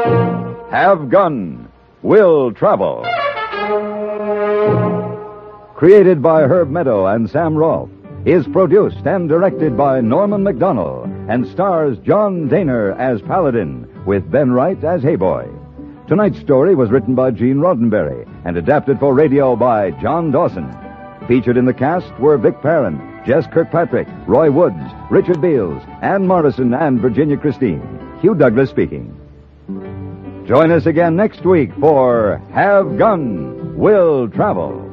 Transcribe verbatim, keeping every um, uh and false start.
Have Gun, Will Travel. Created by Herb Meadow and Sam Rolfe, is produced and directed by Norman MacDonald and stars John Daner as Paladin with Ben Wright as Hayboy. Tonight's story was written by Gene Roddenberry and adapted for radio by John Dawson. Featured in the cast were Vic Perrin, Jess Kirkpatrick, Roy Woods, Richard Beals, Ann Morrison, and Virginia Christine. Hugh Douglas speaking. Join us again next week for Have Gun, Will Travel.